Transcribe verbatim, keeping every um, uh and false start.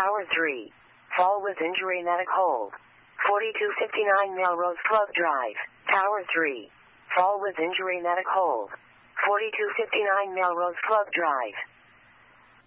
Tower three. Fall with injury medic hold. forty-two fifty-nine Melrose Club Drive. Tower three. Fall with injury medic hold. forty-two fifty-nine Melrose Club Drive.